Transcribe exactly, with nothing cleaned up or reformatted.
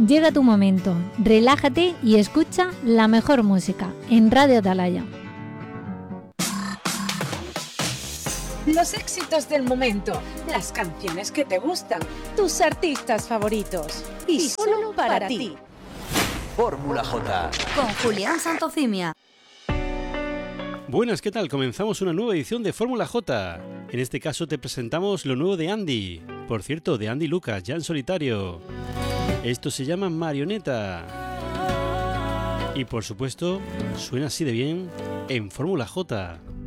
Llega tu momento, relájate y escucha la mejor música en Radio Atalaya. Los éxitos del momento, las canciones que te gustan, tus artistas favoritos y solo para ti. Fórmula J con Julián Santocimia. Buenas, ¿qué tal? Comenzamos una nueva edición de Fórmula J. En este caso te presentamos lo nuevo de Andy. Por cierto, de Andy Lucas, ya en solitario. Esto se llama Marioneta. Y por supuesto, suena así de bien en Fórmula J.